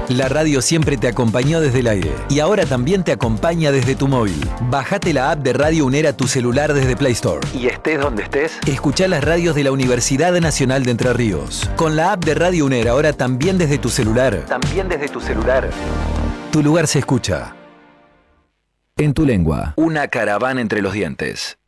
La radio siempre te acompañó desde el aire y ahora también te acompaña desde tu móvil. Bajate la app de Radio UNER a tu celular desde Play Store. Y estés donde estés, escuchá las radios de la Universidad Nacional de Entre Ríos. Con la app de Radio UNER ahora también desde tu celular. Tu lugar se escucha. En tu lengua. Una caravana entre los dientes.